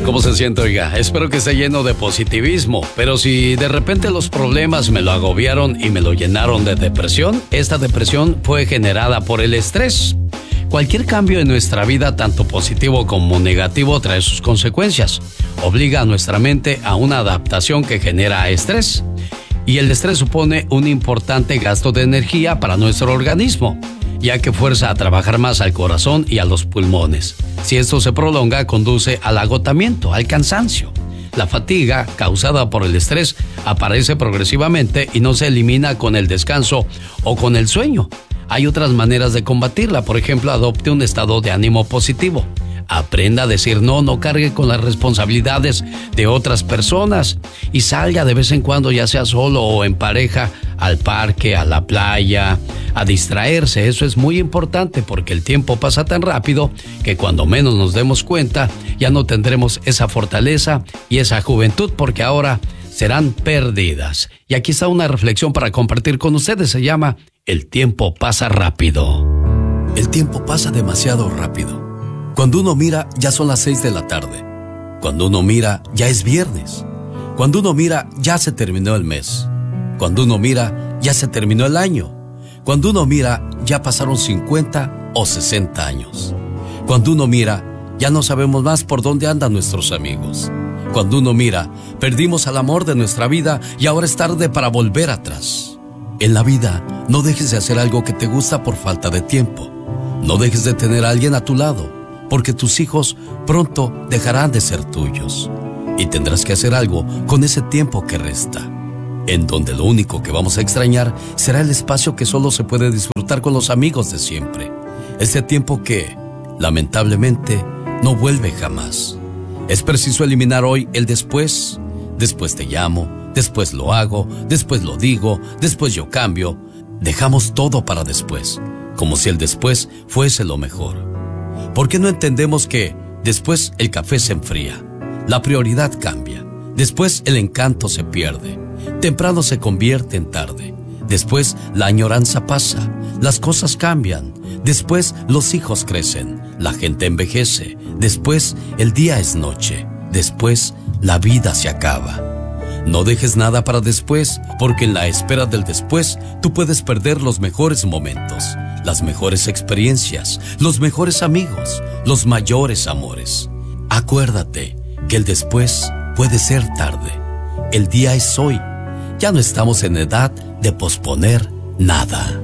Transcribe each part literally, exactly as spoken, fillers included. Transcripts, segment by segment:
¿Cómo se siente, oiga? Espero que esté lleno de positivismo, pero si de repente los problemas me lo agobiaron y me lo llenaron de depresión, esta depresión fue generada por el estrés. Cualquier cambio en nuestra vida, tanto positivo como negativo, trae sus consecuencias. Obliga a nuestra mente a una adaptación que genera estrés. Y el estrés supone un importante gasto de energía para nuestro organismo, ya que fuerza a trabajar más al corazón y a los pulmones. Si esto se prolonga, conduce al agotamiento, al cansancio. La fatiga causada por el estrés aparece progresivamente y no se elimina con el descanso o con el sueño. Hay otras maneras de combatirla. Por ejemplo, adopte un estado de ánimo positivo. Aprenda a decir no, no cargue con las responsabilidades de otras personas y salga de vez en cuando, ya sea solo o en pareja, al parque, a la playa, a distraerse. Eso es muy importante porque el tiempo pasa tan rápido que cuando menos nos demos cuenta ya no tendremos esa fortaleza y esa juventud, porque ahora serán perdidas. Y aquí está una reflexión para compartir con ustedes. Se llama El tiempo pasa rápido. El tiempo pasa demasiado rápido. Cuando uno mira, ya son las seis de la tarde. Cuando uno mira, ya es viernes. Cuando uno mira, ya se terminó el mes. Cuando uno mira, ya se terminó el año. Cuando uno mira, ya pasaron cincuenta o sesenta años. Cuando uno mira, ya no sabemos más por dónde andan nuestros amigos. Cuando uno mira, perdimos al amor de nuestra vida y ahora es tarde para volver atrás. En la vida, no dejes de hacer algo que te gusta por falta de tiempo. No dejes de tener a alguien a tu lado, porque tus hijos pronto dejarán de ser tuyos. Y tendrás que hacer algo con ese tiempo que resta, en donde lo único que vamos a extrañar será el espacio que solo se puede disfrutar con los amigos de siempre. Ese tiempo que, lamentablemente, no vuelve jamás. Es preciso eliminar hoy el después. Después te llamo, después lo hago, después lo digo, después yo cambio. Dejamos todo para después, como si el después fuese lo mejor. ¿Por qué no entendemos que después el café se enfría? La prioridad cambia. Después el encanto se pierde. Temprano se convierte en tarde. Después la añoranza pasa. Las cosas cambian. Después los hijos crecen. La gente envejece. Después el día es noche. Después la vida se acaba. No dejes nada para después, porque en la espera del después tú puedes perder los mejores momentos, las mejores experiencias, los mejores amigos, los mayores amores. Acuérdate que el después puede ser tarde. El día es hoy. Ya no estamos en edad de posponer nada.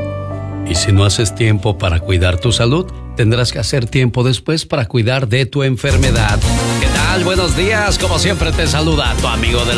Y si no haces tiempo para cuidar tu salud, tendrás que hacer tiempo después para cuidar de tu enfermedad. ¿Qué tal? Buenos días. Como siempre te saluda tu amigo de